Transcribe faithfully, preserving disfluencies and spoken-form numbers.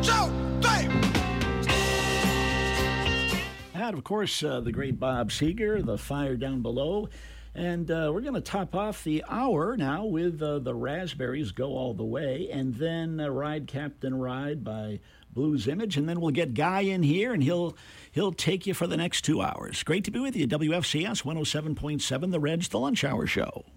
two, three. And, of course, uh, the great Bob Seger, The Fire Down Below. And uh, we're going to top off the hour now with uh, the Raspberries Go All the Way, and then uh, Ride Captain Ride by Blues Image, and then we'll get Guy in here, and he'll he'll take you for the next two hours. Great to be with you. W F C S one oh seven point seven, The Reds, The Lunch Hour Show.